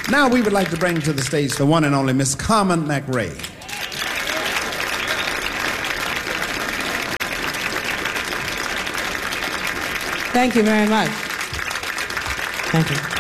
Now we would like to bring to the stage the one and only Miss Carmen McRae. Thank you very much. Thank you.